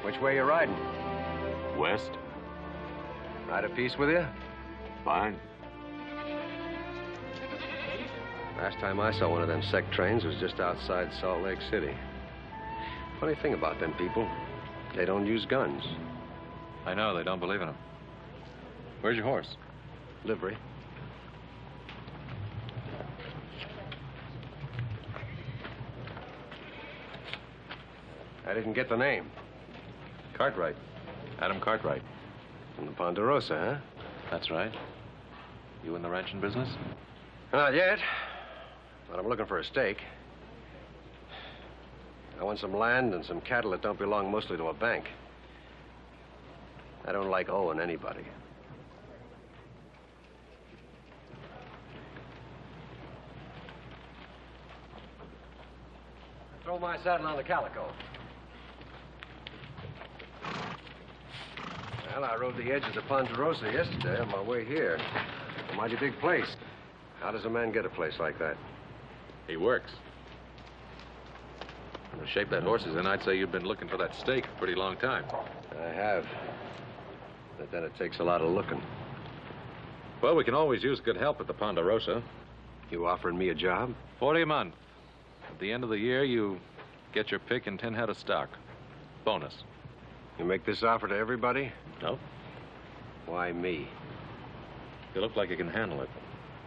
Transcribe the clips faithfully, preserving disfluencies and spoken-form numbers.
Which way you riding? West? Ride a piece with you? Fine. Last time I saw one of them sec trains was just outside Salt Lake City. Funny thing about them people, they don't use guns. I know, they don't believe in them. Where's your horse? Livery. I didn't get the name. Cartwright. Adam Cartwright. From the Ponderosa, huh? That's right. You in the ranching business? Not yet, but I'm looking for a stake. I want some land and some cattle that don't belong mostly to a bank. I don't like owing anybody. Throw my saddle on the calico. Well, I rode the edge of the Ponderosa yesterday on my way here. A mighty big place. How does a man get a place like that? He works. From the shape that horse is in, I'd say you've been looking for that stake a pretty long time. I have. But then it takes a lot of looking. Well, we can always use good help at the Ponderosa. You offering me a job? Forty a month. At the end of the year, you get your pick and ten head of stock. Bonus. You make this offer to everybody? No. Why me? You look like you can handle it.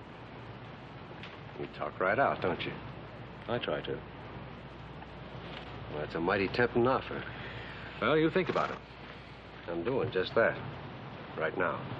You talk right out, don't you? I try to. Well, that's a mighty tempting offer. Well, you think about it. I'm doing just that. Right now.